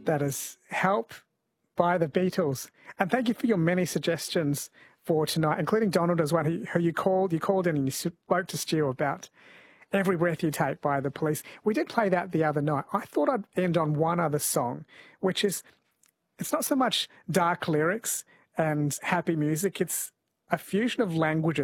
That is Help by the Beatles. And thank you for your many suggestions for tonight, including Donald as well, who you called in and you spoke to Stu about Every Breath You Take by the Police. We did play that the other night. I thought I'd end on one other song, which is, it's not so much dark lyrics and happy music, it's a fusion of languages.